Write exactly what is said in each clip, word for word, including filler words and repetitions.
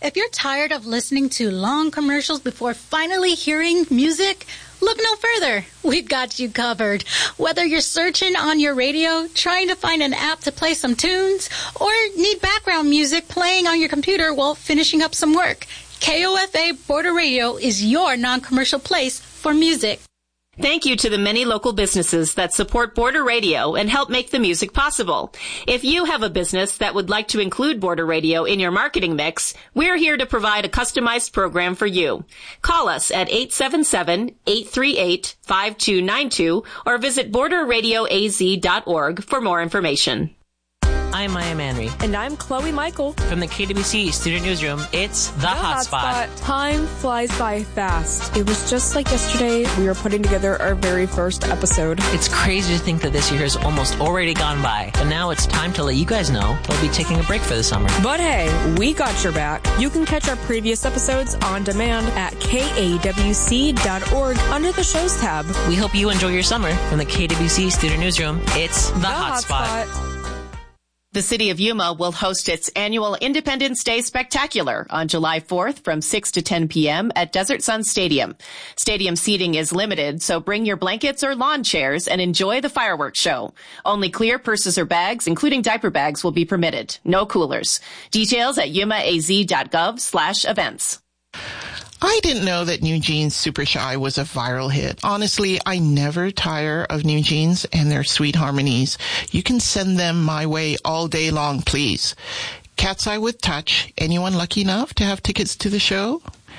If you're tired of listening to long commercials before finally hearing music, look no further. We've got you covered. Whether you're searching on your radio, trying to find an app to play some tunes, or need background music playing on your computer while finishing up some work, K O F A Border Radio is your non-commercial place for music. Thank you to the many local businesses that support Border Radio and help make the music possible. If you have a business that would like to include Border Radio in your marketing mix, we're here to provide a customized program for you. Call us at eight seven seven, eight three eight, five two nine two or visit border radio a z dot org for more information. I'm Maya Manry. And I'm Chloe Michael. From the K W C Student Newsroom, it's The, the Hotspot. Hotspot. Time flies by fast. It was just like yesterday we were putting together our very first episode. It's crazy to think that this year has almost already gone by. But now it's time to let you guys know we'll be taking a break for the summer. But hey, we got your back. You can catch our previous episodes on demand at k a w c dot org under the shows tab. We hope you enjoy your summer. From the K W C Student Newsroom, it's The, the Hotspot. Hotspot. The City of Yuma will host its annual Independence Day Spectacular on July fourth from six to ten p.m. at Desert Sun Stadium. Stadium seating is limited, so bring your blankets or lawn chairs and enjoy the fireworks show. Only clear purses or bags, including diaper bags, will be permitted. No coolers. Details at yumaaz.gov slash events. I didn't know that New Jeans Super Shy was a viral hit. Honestly, I never tire of New Jeans and their sweet harmonies. You can send them my way all day long, please. Cat's Eye with Touch. Anyone lucky enough to have tickets to the show?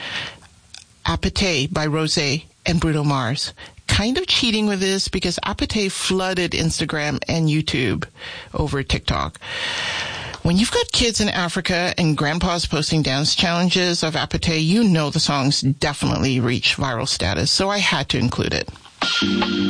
Apathy by Rosé and Bruno Mars. Kind of cheating with this because Apathy flooded Instagram and YouTube over TikTok. When you've got kids in Africa and grandpa's posting dance challenges of Apathy, you know the songs definitely reach viral status, so I had to include it.